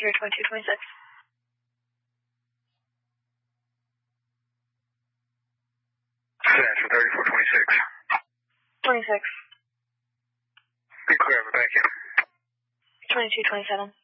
Passenger 2226. Passenger 3426. 26. Be clear, thank you. 2227.